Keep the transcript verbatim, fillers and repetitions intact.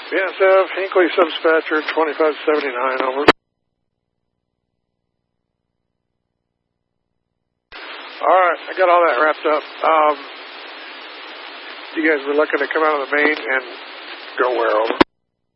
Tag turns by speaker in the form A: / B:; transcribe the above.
A: B S F, Hinkley Subdispatcher, twenty-five seventy-nine, over. Alright, I got all that wrapped up. Um, you guys were looking to come out of the main and go where, over?